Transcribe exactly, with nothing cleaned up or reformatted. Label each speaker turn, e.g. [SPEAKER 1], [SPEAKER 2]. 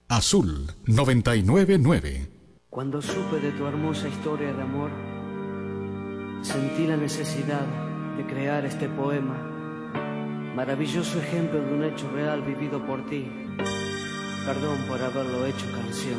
[SPEAKER 1] Azul noventa y nueve punto nueve.
[SPEAKER 2] Cuando supe de tu hermosa historia de amor, sentí la necesidad de crear este poema, maravilloso ejemplo de un hecho real vivido por ti. Perdón por haberlo hecho canción.